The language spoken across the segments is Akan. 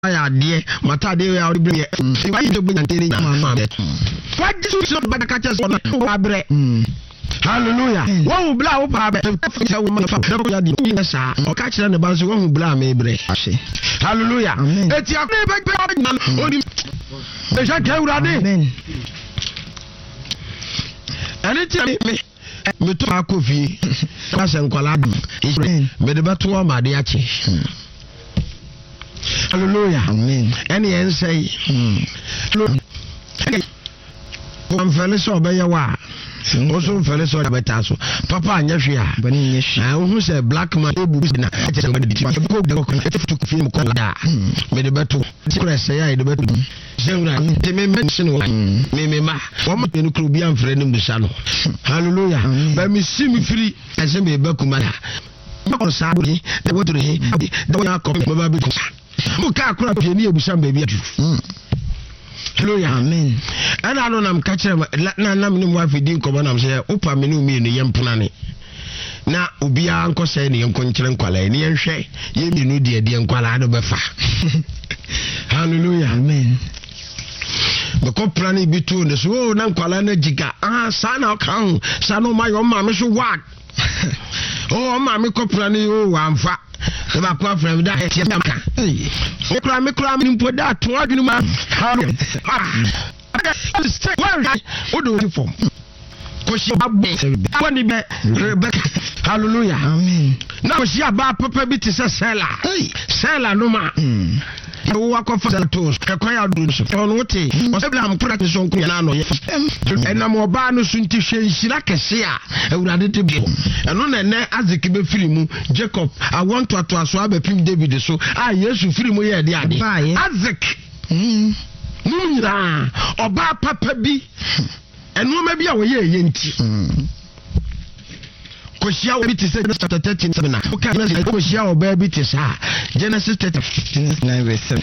ya de mata de ya ori bre why you bring antene mama why this is not bad catches on abre hallelujah wo bla wo pa be fa wo ma fa ya di ni sa o ka kire ne ba so wo bla me bre hallelujah eti akure be na odi be ja ke urade amen ani ti me to akofi ka se nkwala me de beto o ma de achi hallelujah amen any en say am fele so be ya wa also fele so be ta so papa anya hwe a bani nya hwe wo say black man ebu na ache ngba de ko de ko to film ko da me de beto press ya de beto zeura te me mention me ma wo mo de kro bi am fere nim de sha no hallelujah ba mi si mi free ase me be kuma da ko sa bi de wo to he de wo ya ko ba bi ko muka akura pe ni ebusa baby atu hallelujah amen ana no nam ka kire na nam ni mu afidi nkomo nam se opa me no mi ni yempuna ne na obia anko se ne yenko nkire nkwala ne yenhwe ye mi no de nkwala do befa hallelujah amen bako plani bitu ne so na nkwala na jiga sana kan sana ma yo ma me so wa oh ma me ko plani o amfa the back of from that me cry me put that to adwinu ma what do you for koshi abbe be Rebecca hallelujah amen na koshi aba papa bi ti se sela no ma wo akofa to kakwa ya do so on wote o se bla am product so nku ya na no ena mo ba no sunti hwenhira kese a awurade te bi eno na ne aziki be firimu Jacob I want to aso abepim David so Yesu firimu ye de ade azik nunyira oba papa bi eno ma bi a wo ye yenti koshia wo bi te say chapter 13 na okay na koshia oba bi te sa Genesis 39 verse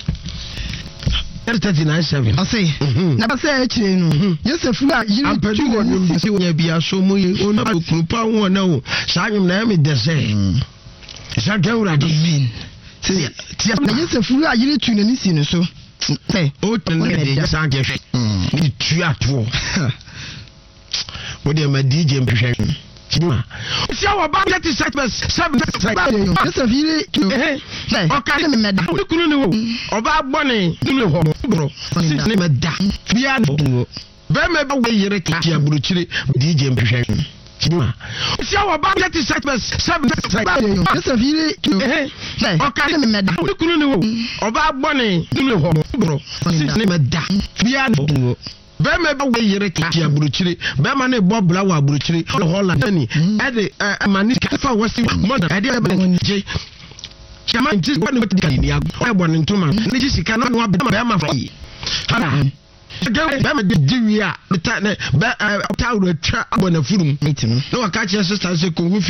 39:7 I say na ba say akire no Joseph na yiri tu wonu bi se wonya bia so mu ye ona okupa won na wo saanyum na me de say sa gawra di men tia na Joseph na yiri tu na ni si no so say o tan na de sa ge ni tu ato wo de ma DJ mpehwe Chima. Si awa ba get 7 Joseph yiri okay me da kunu ni wo oba gboni ni ho bro ni me da bia no be me ba we yire ki aburuchire DJ mpehwe Chima. Si awa ba get 7 Joseph yiri okay me da kunu ni wo oba gboni ni ho bro ni me da bia no be me ba we yire ki aburuchire be ma na bo bla wa aburuchire Holland ni e de mani ka fa wasi mo da e de be je chama nti ko ni ka ni ago e bo ni ntuma ni ji sika na wa be ma fa yi ara be me de wi a ta ne be ta ro twa abo na furum na wa ka che sister se ko